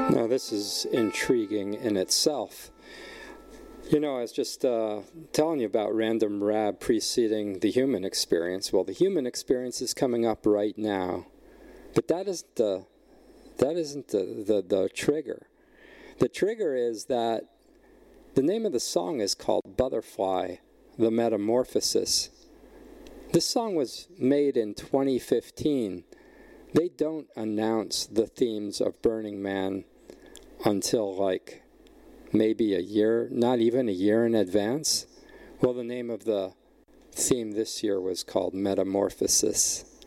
Now, this is intriguing in itself. You know, I was just telling you about Random Rab preceding the human experience. Well, the human experience is coming up right now, but that isn't the trigger. The trigger is that the name of the song is called Butterfly, the Metamorphosis. This song was made in 2015. They don't announce the themes of Burning Man until like maybe a year, not even a year in advance. Well, the name of the theme this year was called Metamorphosis.